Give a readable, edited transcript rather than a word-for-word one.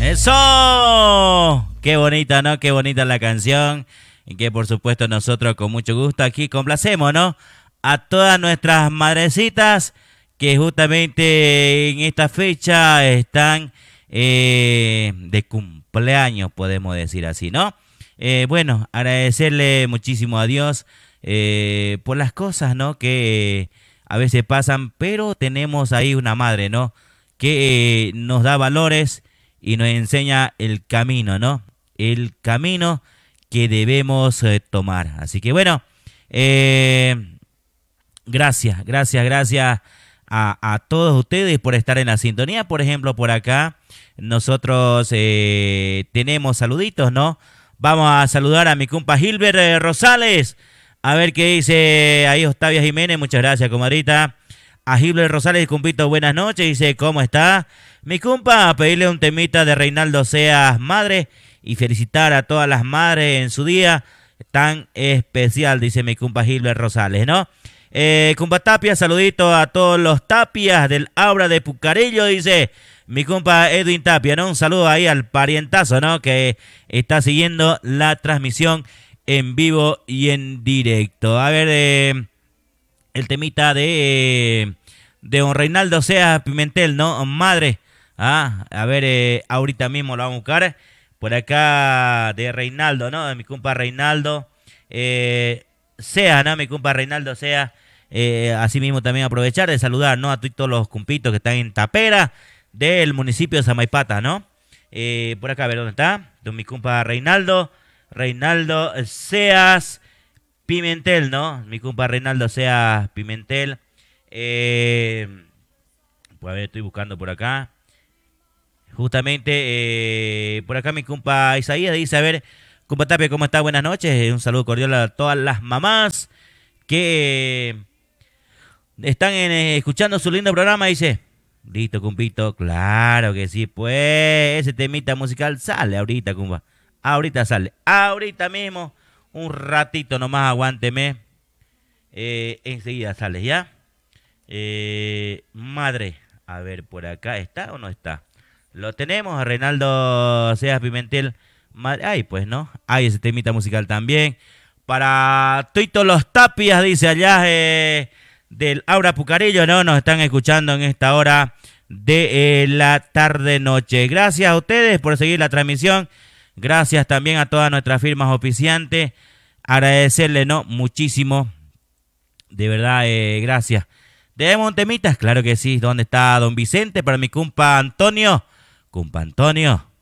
¡Eso! Qué bonita, ¿no? Qué bonita la canción. Y que por supuesto nosotros con mucho gusto aquí complacemos, ¿no? A todas nuestras madrecitas que justamente en esta fecha están de cumpleaños, podemos decir así, ¿no? Bueno, agradecerle muchísimo a Dios por las cosas, ¿no? Que a veces pasan, pero tenemos ahí una madre, ¿no? Que nos da valores y nos enseña el camino, ¿no? El camino que debemos tomar. Así que bueno, gracias a todos ustedes por estar en la sintonía. Por ejemplo, por acá nosotros tenemos saluditos, ¿no? Vamos a saludar a mi compa Gilbert Rosales. A ver qué dice ahí Octavia Jiménez. Muchas gracias, comadrita. A Gilbert Rosales, compito, buenas noches. Dice, ¿cómo está? Mi compa, pedirle un temita de Reinaldo Seas Madre y felicitar a todas las madres en su día tan especial, dice mi compa Gilbert Rosales, ¿no? Compa Tapia, saludito a todos los Tapias del Aura de Pucarello, dice mi compa Edwin Tapia, ¿no? Un saludo ahí al parientazo, ¿no? Que está siguiendo la transmisión en vivo y en directo. A ver, el temita de don Reinaldo Seas Pimentel, ¿no? Madre. A ver, ahorita mismo lo vamos a buscar. Por acá de Reinaldo, ¿no? De mi compa Reinaldo. Sea, ¿no? Mi compa Reinaldo Sea. Así mismo también aprovechar de saludar, ¿no? A todos los compitos que están en Tapera del municipio de Samaipata, ¿no? Por acá, a ver dónde está. Don mi compa Reinaldo. Reinaldo Seas Pimentel, ¿no? Mi compa Reinaldo Seas Pimentel. Pues a ver, estoy buscando por acá. Justamente, por acá mi compa Isaías dice, a ver, compa Tapia, ¿cómo está? Buenas noches. Un saludo cordial a todas las mamás que están escuchando su lindo programa, dice. Listo, compito, claro que sí, pues ese temita musical sale ahorita, compa. Ahorita sale, ahorita mismo, un ratito nomás, aguánteme. Enseguida sale, ¿ya? Madre, a ver, por acá, ¿está o no está? Lo tenemos, a Reinaldo Seas Pimentel. Ay, pues, ¿no? Hay ese temita musical también. Para todos los Tapias, dice allá del Aura Pucarillo, ¿no? Nos están escuchando en esta hora de la tarde-noche. Gracias a ustedes por seguir la transmisión. Gracias también a todas nuestras firmas oficiantes. Agradecerle, ¿no? Muchísimo. De verdad, gracias. ¿Debemos un temita? Claro que sí. ¿Dónde está don Vicente? Para mi compa Antonio. Compa Antonio.